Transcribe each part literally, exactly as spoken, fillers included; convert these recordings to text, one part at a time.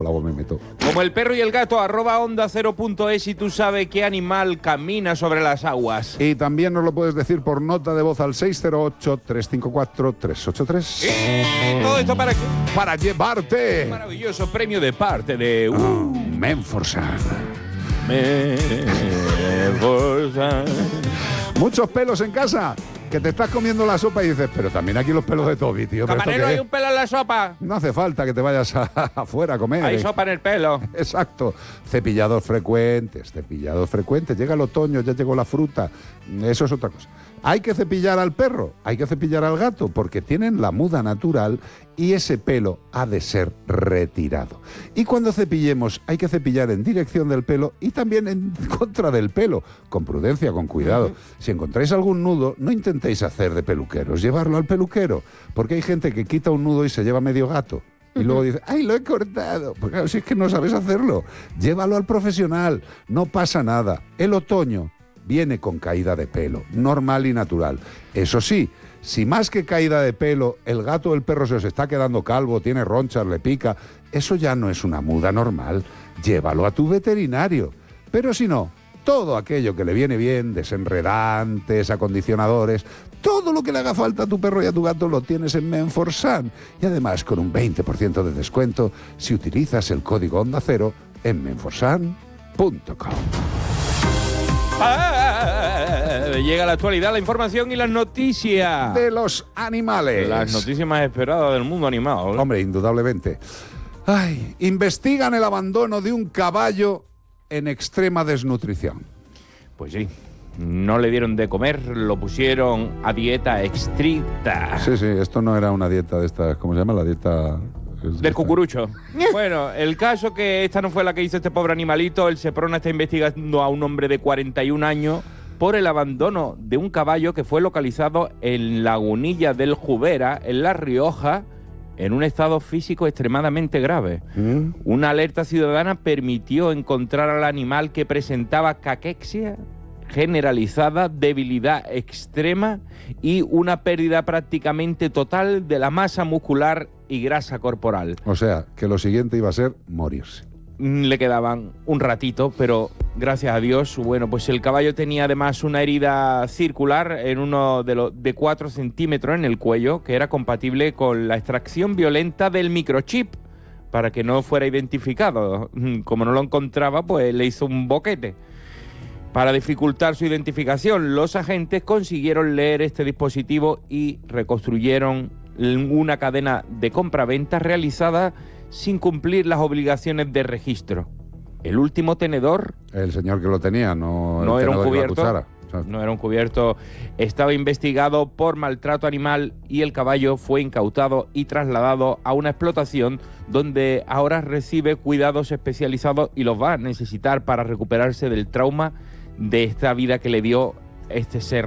Por la voz me meto. Como el perro y el gato, arroba onda cero punto es y tú sabes qué animal camina sobre las aguas. Y también nos lo puedes decir por nota de voz al seis cero ocho, tres cinco cuatro, tres ocho tres. ¿Y todo esto para qué? Para llevarte Un maravilloso premio de parte de... Uh, oh, Menforsan. Menforsan. Muchos pelos en casa, que te estás comiendo la sopa y dices, pero también aquí los pelos de Toby, tío. ¿pero Camarero, esto qué hay es? un pelo en la sopa. No hace falta que te vayas a, afuera a comer. Hay eh. sopa en el pelo. Exacto. Cepillados frecuentes, cepillados frecuentes. Llega el otoño, ya llegó la fruta. Eso es otra cosa. Hay que cepillar al perro, hay que cepillar al gato, porque tienen la muda natural y ese pelo ha de ser retirado. Y cuando cepillemos, hay que cepillar en dirección del pelo y también en contra del pelo, con prudencia, con cuidado. Uh-huh. Si encontráis algún nudo, no intentéis hacer de peluqueros, llevarlo al peluquero, porque hay gente que quita un nudo y se lleva medio gato. Y luego dice, ¡ay, lo he cortado! Pues claro, si es que no sabes hacerlo, llévalo al profesional, no pasa nada. El otoño viene con caída de pelo, normal y natural. Eso sí, si más que caída de pelo, el gato o el perro se os está quedando calvo, tiene ronchas, le pica, eso ya no es una muda normal. Llévalo a tu veterinario. Pero si no, todo aquello que le viene bien, desenredantes, acondicionadores, todo lo que le haga falta a tu perro y a tu gato lo tienes en Menforsan. Y además con un veinte por ciento de descuento si utilizas el código Onda Cero en menforsan punto com. Ah, llega la actualidad, la información y las noticias de los animales. Las noticias más esperadas del mundo animal. Hombre, indudablemente. Ay, investigan el abandono de un caballo en extrema desnutrición. Pues sí, no le dieron de comer, lo pusieron a dieta estricta. Sí, sí, esto no era una dieta de estas, ¿cómo se llama? La dieta... Del cucurucho. Bueno, el caso que esta no fue la que hizo este pobre animalito. El Seprona está investigando a un hombre de cuarenta y un años por el abandono de un caballo que fue localizado en Lagunilla del Jubera, en La Rioja, en un estado físico extremadamente grave. ¿Mm? Una alerta ciudadana permitió encontrar al animal, que presentaba caquexia generalizada, debilidad extrema y una pérdida prácticamente total de la masa muscular y grasa corporal. O sea, que lo siguiente iba a ser morirse. Le quedaban un ratito, pero gracias a Dios, bueno, pues el caballo tenía además una herida circular en uno de los de cuatro centímetros en el cuello, que era compatible con la extracción violenta del microchip, para que no fuera identificado. Como no lo encontraba, pues le hizo un boquete. Para dificultar su identificación, los agentes consiguieron leer este dispositivo y reconstruyeron una cadena de compraventa realizada sin cumplir las obligaciones de registro. El último tenedor... El señor que lo tenía, no, no el era un cubierto. O sea, no era un cubierto. Estaba investigado por maltrato animal y el caballo fue incautado y trasladado a una explotación donde ahora recibe cuidados especializados y los va a necesitar para recuperarse del trauma de esta vida que le dio este ser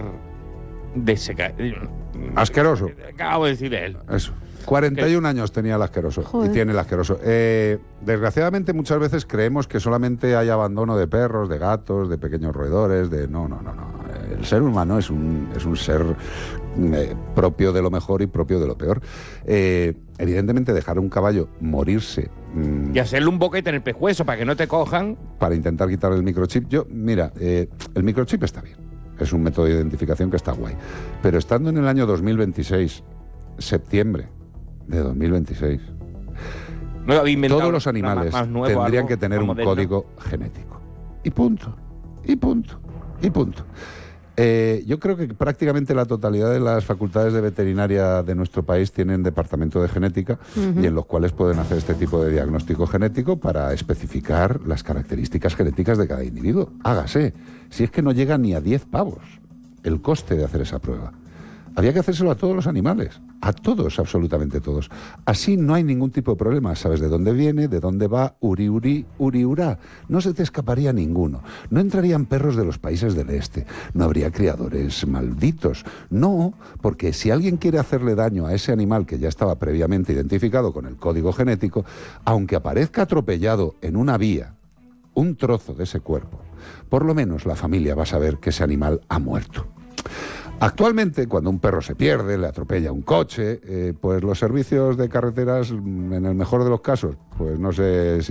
de seca... asqueroso. Acabo de decir de él. Eso. cuarenta y un años tenía el asqueroso. Joder. Y tiene el asqueroso. Eh, desgraciadamente muchas veces creemos que solamente hay abandono de perros, de gatos, de pequeños roedores, de... No, no, no, no. El ser humano es un, es un ser eh, propio de lo mejor y propio de lo peor. Eh, evidentemente dejar a un caballo morirse... Mmm, y hacerle un boquete en el pescuezo para que no te cojan. Para intentar quitar el microchip. Yo, mira, eh, el microchip está bien. Es un método de identificación que está guay. Pero estando en el año dos mil veintiséis, septiembre de dos mil veintiséis, no todos los animales más, más nuevo, tendrían algo, que tener un moderno. Código genético. Y punto. Y punto. Y punto. Eh, yo creo que prácticamente la totalidad de las facultades de veterinaria de nuestro país tienen departamento de genética, uh-huh. y en los cuales pueden hacer este tipo de diagnóstico genético para especificar las características genéticas de cada individuo. Hágase. Si es que no llega ni a diez pavos el coste de hacer esa prueba. Había que hacérselo a todos los animales, a todos, absolutamente todos. Así no hay ningún tipo de problema. Sabes de dónde viene, de dónde va, uri, uri, uri, urá. No se te escaparía ninguno. No entrarían perros de los países del este. No habría criadores malditos. No, porque si alguien quiere hacerle daño a ese animal que ya estaba previamente identificado con el código genético, aunque aparezca atropellado en una vía, un trozo de ese cuerpo, por lo menos la familia va a saber que ese animal ha muerto. Actualmente, cuando un perro se pierde, le atropella un coche, eh, pues los servicios de carreteras, en el mejor de los casos, pues no sé si